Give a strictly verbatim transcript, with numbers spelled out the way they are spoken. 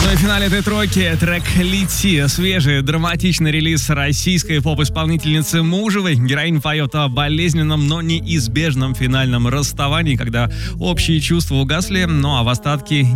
Ну и в финале этой тройки трек «Лети». Свежий, драматичный релиз российской поп-исполнительницы Мужевой. Героиня поет о болезненном, но неизбежном финальном расставании, когда общие чувства угасли, ну а в остатке